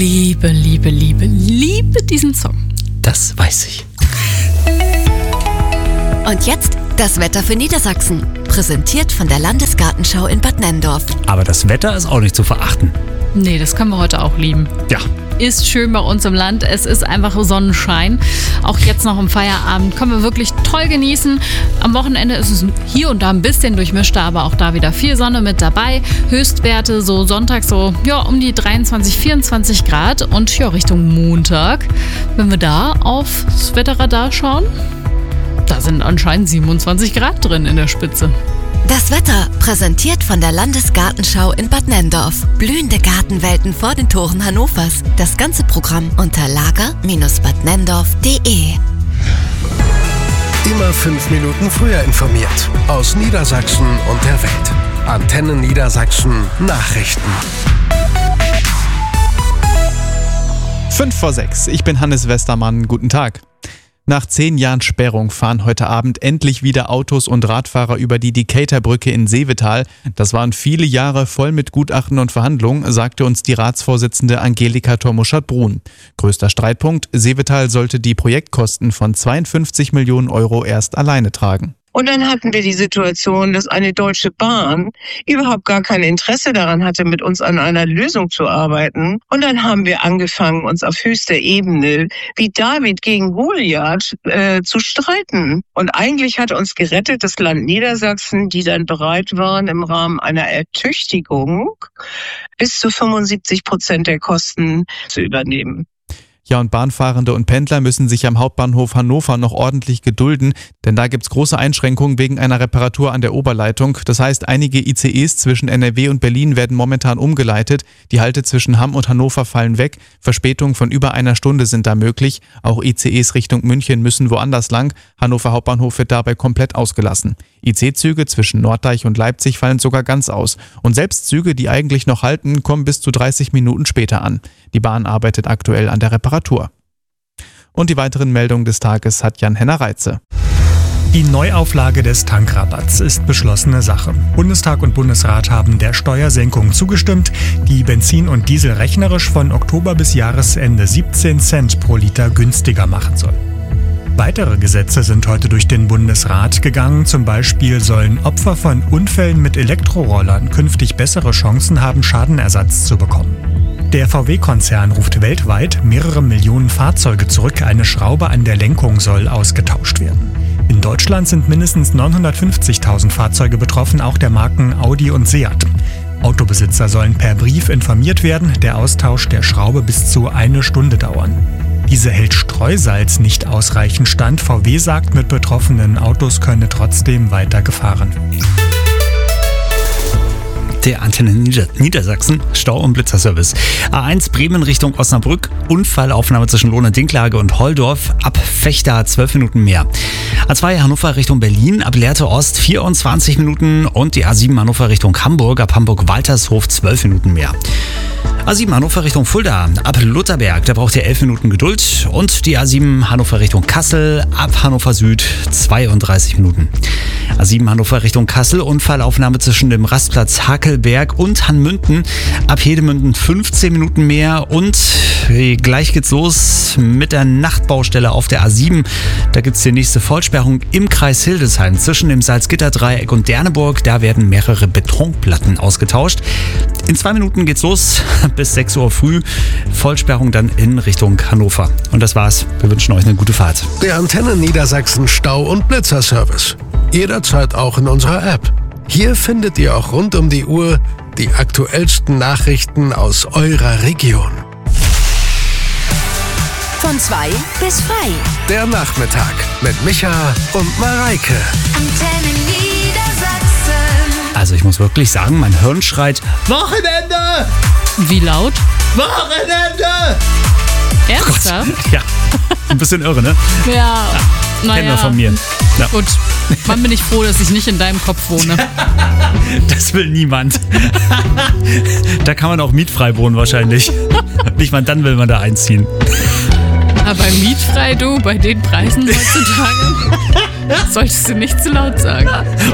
Liebe diesen Song. Das weiß ich. Und jetzt das Wetter für Niedersachsen. Präsentiert von der Landesgartenschau in Bad Nenndorf. Aber das Wetter ist auch nicht zu verachten. Nee, das können wir heute auch lieben. Ja. Ist schön bei uns im Land. Es ist einfach Sonnenschein. Auch jetzt noch im Feierabend können wir wirklich toll genießen. Am Wochenende ist es hier und da ein bisschen durchmischter, aber auch da wieder viel Sonne mit dabei. Höchstwerte so Sonntag so um die 23, 24 Grad und Richtung Montag. Wenn wir da aufs Wetterradar schauen, da sind anscheinend 27 Grad drin in der Spitze. Das Wetter präsentiert von der Landesgartenschau in Bad Nenndorf. Blühende Gartenwelten vor den Toren Hannovers. Das ganze Programm unter lager-badnenndorf.de. Immer 5 Minuten früher informiert. Aus Niedersachsen und der Welt. Antennen Niedersachsen Nachrichten. 5:05. Ich bin Hannes Westermann. Guten Tag. Nach 10 Jahren Sperrung fahren heute Abend endlich wieder Autos und Radfahrer über die Decatur-Brücke in Seevetal. Das waren viele Jahre voll mit Gutachten und Verhandlungen, sagte uns die Ratsvorsitzende Angelika Tormuschert-Bruhn. Größter Streitpunkt: Seevetal sollte die Projektkosten von 52 Millionen Euro erst alleine tragen. Und dann hatten wir die Situation, dass eine Deutsche Bahn überhaupt gar kein Interesse daran hatte, mit uns an einer Lösung zu arbeiten. Und dann haben wir angefangen, uns auf höchster Ebene wie David gegen Goliath zu streiten. Und eigentlich hat uns gerettet das Land Niedersachsen, die dann bereit waren, im Rahmen einer Ertüchtigung bis zu 75% der Kosten zu übernehmen. Ja, und Bahnfahrende und Pendler müssen sich am Hauptbahnhof Hannover noch ordentlich gedulden, denn da gibt's große Einschränkungen wegen einer Reparatur an der Oberleitung. Das heißt, einige ICEs zwischen NRW und Berlin werden momentan umgeleitet. Die Halte zwischen Hamm und Hannover fallen weg. Verspätungen von über einer Stunde sind da möglich. Auch ICEs Richtung München müssen woanders lang. Hannover Hauptbahnhof wird dabei komplett ausgelassen. IC-Züge zwischen Norddeich und Leipzig fallen sogar ganz aus. Und selbst Züge, die eigentlich noch halten, kommen bis zu 30 Minuten später an. Die Bahn arbeitet aktuell an der Reparatur. Und die weiteren Meldungen des Tages hat Jan-Henner Reitze. Die Neuauflage des Tankrabatts ist beschlossene Sache. Bundestag und Bundesrat haben der Steuersenkung zugestimmt, die Benzin und Diesel rechnerisch von Oktober bis Jahresende 17 Cent pro Liter günstiger machen soll. Weitere Gesetze sind heute durch den Bundesrat gegangen. Zum Beispiel sollen Opfer von Unfällen mit Elektrorollern künftig bessere Chancen haben, Schadenersatz zu bekommen. Der VW-Konzern ruft weltweit mehrere Millionen Fahrzeuge zurück. Eine Schraube an der Lenkung soll ausgetauscht werden. In Deutschland sind mindestens 950.000 Fahrzeuge betroffen, auch der Marken Audi und Seat. Autobesitzer sollen per Brief informiert werden. Der Austausch der Schraube bis zu 1 Stunde dauern. Diese hält Streusalz nicht ausreichend stand. VW sagt, mit betroffenen Autos könne trotzdem weiter gefahren werden. Der Antenne Niedersachsen Stau- und Blitzerservice. A1 Bremen Richtung Osnabrück. Unfallaufnahme zwischen Lohne-Dinklage und Holdorf. Ab Vechta 12 Minuten mehr. A2 Hannover Richtung Berlin. Ab Lehrte Ost 24 Minuten. Und die A7 Hannover Richtung Hamburg. Ab Hamburg-Waltershof 12 Minuten mehr. A7 Hannover Richtung Fulda, ab Lutherberg, da braucht ihr 11 Minuten Geduld. Und die A7 Hannover Richtung Kassel, ab Hannover Süd 32 Minuten. A7 Hannover Richtung Kassel, Unfallaufnahme zwischen dem Rastplatz Hakelberg und Hanmünden, ab Hedemünden 15 Minuten mehr. Und gleich geht's los mit der Nachtbaustelle auf der A7. Da gibt's die nächste Vollsperrung im Kreis Hildesheim zwischen dem Salzgitterdreieck und Derneburg. Da werden mehrere Betonplatten ausgetauscht. In 2 Minuten geht's los, bis 6 Uhr früh. Vollsperrung dann in Richtung Hannover. Und das war's. Wir wünschen euch eine gute Fahrt. Der Antenne Niedersachsen Stau- und Blitzerservice. Jederzeit auch in unserer App. Hier findet ihr auch rund um die Uhr die aktuellsten Nachrichten aus eurer Region. Von 2 bis 3. Der Nachmittag mit Micha und Mareike. Antenne Niedersachsen. Also ich muss wirklich sagen, mein Hirn schreit Wochenende! Wie laut? Wochenende! Ernsthaft? Ja, ein bisschen irre, ne? Ja. Kennen wir von mir. Ja. Gut, wann bin ich froh, dass ich nicht in deinem Kopf wohne. Das will niemand. Da kann man auch mietfrei wohnen wahrscheinlich. Nicht mal dann will man da einziehen. Aber mietfrei, du, bei den Preisen heutzutage, solltest du nicht zu laut sagen.